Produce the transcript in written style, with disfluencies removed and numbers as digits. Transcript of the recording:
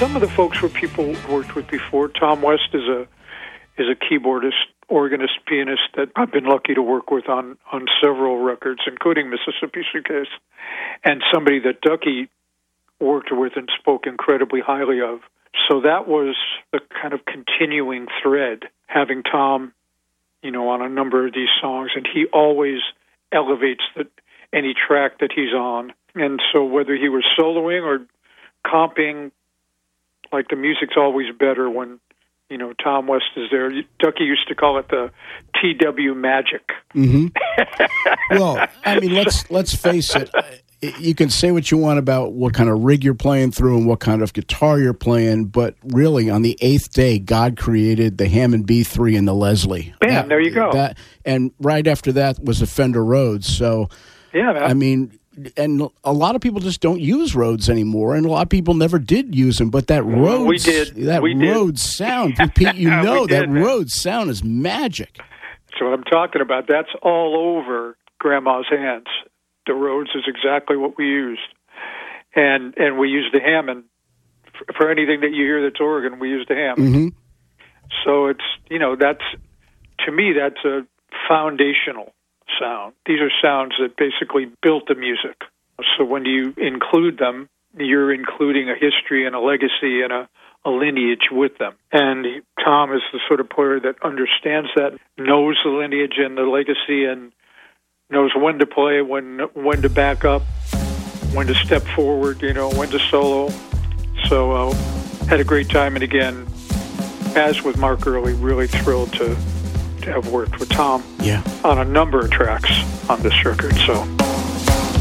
some of the folks were people worked with before. Tom West is a keyboardist, organist, pianist that I've been lucky to work with on several records, including Mississippi Suitcase, and somebody that Ducky worked with and spoke incredibly highly of. So that was the kind of continuing thread, having Tom, on a number of these songs, and he always elevates any track that he's on. And so whether he was soloing or comping, like the music's always better when, Tom West is there. Ducky used to call it the TW magic. Mm-hmm. Well, I mean, let's face it. You can say what you want about what kind of rig you're playing through and what kind of guitar you're playing, but really, on the 8th day, God created the Hammond B3 and the Leslie. Bam, there you go. And right after that was the Fender Rhodes. So, yeah, man. I mean, and a lot of people just don't use Rhodes anymore, and a lot of people never did use them. But that Rhodes, Rhodes sound, Pete, that Rhodes sound is magic. That's what I'm talking about. That's all over Grandma's hands. The Rhodes is exactly what we used, and we use the Hammond for anything that you hear that's organ. We use the Hammond. Mm-hmm. So it's to me that's a foundational sound. These are sounds that basically built the music. So when you include them, you're including a history and a legacy and a lineage with them. And Tom is the sort of player that understands that, knows the lineage and the legacy, and knows when to play, when to back up, when to step forward, when to solo. So had a great time, and again, as with Mark Early, really thrilled to have worked with Tom on a number of tracks on this record. So